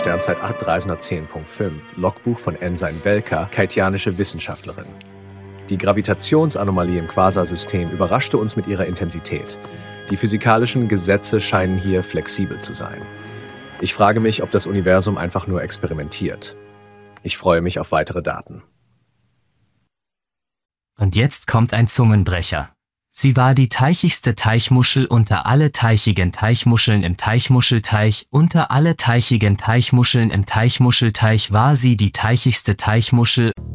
Sternzeit 8310.5, Logbuch von Ensign Velka, kaitianische Wissenschaftlerin. Die Gravitationsanomalie im Quasarsystem überraschte uns mit ihrer Intensität. Die physikalischen Gesetze scheinen hier flexibel zu sein. Ich frage mich, ob das Universum einfach nur experimentiert. Ich freue mich auf weitere Daten. Und jetzt kommt ein Zungenbrecher. Sie war die teichigste Teichmuschel unter alle teichigen Teichmuscheln im Teichmuschelteich. Unter alle teichigen Teichmuscheln im Teichmuschelteich war sie die teichigste Teichmuschel.